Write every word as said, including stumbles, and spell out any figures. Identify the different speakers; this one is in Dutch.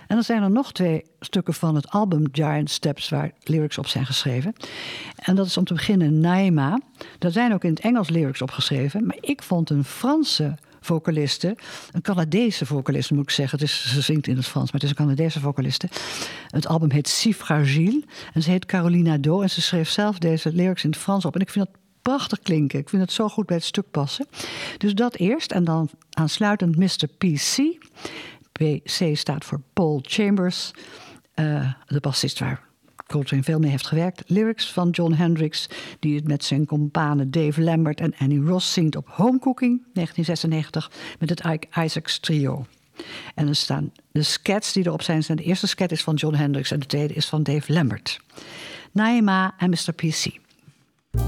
Speaker 1: En dan zijn er nog twee stukken van het album Giant Steps waar lyrics op zijn geschreven. En dat is om te beginnen Naima. Daar zijn ook in het Engels lyrics op geschreven. Maar ik vond een Franse vocaliste, een Canadese vocaliste moet ik zeggen. Het is, ze zingt in het Frans, maar het is een Canadese vocaliste. Het album heet Si Fragile. En ze heet Carolina Do. En ze schreef zelf deze lyrics in het Frans op. En ik vind dat prachtig klinken. Ik vind het zo goed bij het stuk passen. Dus dat eerst. En dan aansluitend mister P C. P C staat voor Paul Chambers. Uh, de bassist waar Coltrane veel mee heeft gewerkt. Lyrics van John Hendricks, die het met zijn companen Dave Lambert en Annie Ross zingt op Home Cooking, negentien zesennegentig, met het Ike Isaacs trio. En er staan de scats die erop zijn. zijn de eerste scat is van John Hendricks en de tweede is van Dave Lambert. Naima en mister P C.